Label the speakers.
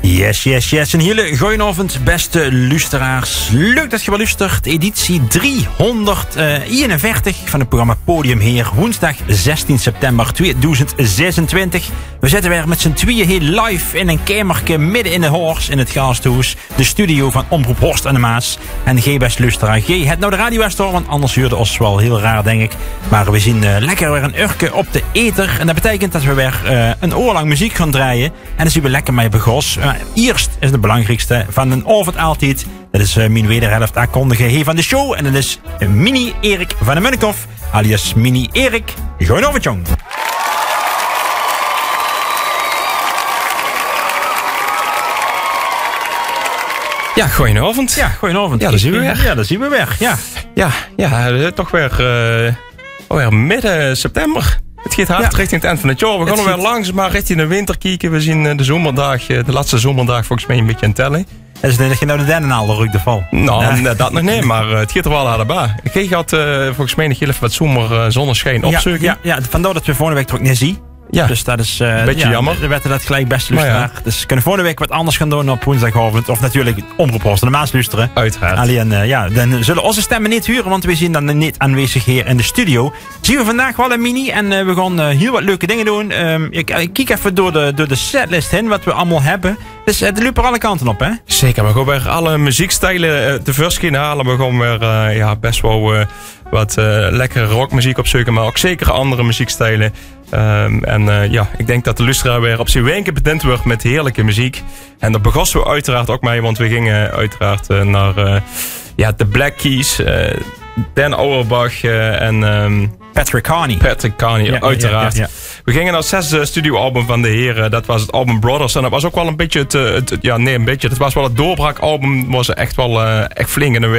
Speaker 1: Yes. Een hele goedenavond, beste luisteraars. Leuk dat je wel luistert. Editie 341 van het programma Podium Heer. Woensdag 16 september 2026. We zitten weer met z'n tweeën heel live in een kamertje midden in de Horst in het Gasthuis. De studio van Omroep Horst aan de Maas. En G, beste luisteraar, G, het nou de radio eens door, want anders huurde ons wel heel raar, denk ik. Maar we zien lekker weer een urke op de ether. En dat betekent dat we weer een oor lang muziek gaan draaien. En dan zien we lekker mee begos. Eerst is het belangrijkste van een avond altijd. Dat is mijn wederhelft aankondigen hier van de show. En dat is Mini Erik van de Munnekhof, alias Mini Erik. Goedenavond, jong.
Speaker 2: Ja, goedenavond.
Speaker 1: Ja, goedenavond.
Speaker 2: Ja, daar zien we weer.
Speaker 1: Ja, daar zien we weer.
Speaker 2: Ja, toch weer midden september. Het gaat hard richting het eind van het jaar. We gaan weer langzaam richting de winter kijken. We zien de zomerdag, de laatste zomerdag volgens mij een beetje aan het tellen.
Speaker 1: Dat is dat je nou de derde naal rug de val.
Speaker 2: Nou, dat nog niet, maar het gaat er wel hard bij. Ik had volgens mij nog heel even wat zonneschijn opzoeken.
Speaker 1: Ja, vandaar dat we volgende week er ook niet zien.
Speaker 2: Ja,
Speaker 1: dus dat is
Speaker 2: een beetje jammer.
Speaker 1: We werden dat gelijk best luisteraar. Ja. Dus we kunnen volgende week wat anders gaan doen op woensdagavond. Of natuurlijk Omroep Horst aan de Maas luisteren.
Speaker 2: Uiteraard.
Speaker 1: Alleen, dan zullen onze stemmen niet huren, want we zien dan niet aanwezig hier in de studio. Zien we vandaag wel een mini en we gaan heel wat leuke dingen doen. Ik kijk even door de setlist heen, wat we allemaal hebben. Dus het loopt er alle kanten op, hè?
Speaker 2: Zeker, we gaan weer alle muziekstijlen tevoorschijn halen. We gaan weer best wel wat lekkere rockmuziek opzoeken, maar ook zeker andere muziekstijlen. Ik denk dat de luisteraar weer op zijn wenken bedend wordt met heerlijke muziek. En daar begonnen we uiteraard ook mee, want we gingen uiteraard naar de Black Keys, Dan Auerbach en
Speaker 1: Patrick Carney,
Speaker 2: uiteraard.
Speaker 1: Ja.
Speaker 2: We gingen naar het 6e studioalbum van de heren. Dat was het album Brothers. En dat was ook wel een beetje het was wel het doorbraakalbum. Was echt wel echt flink in de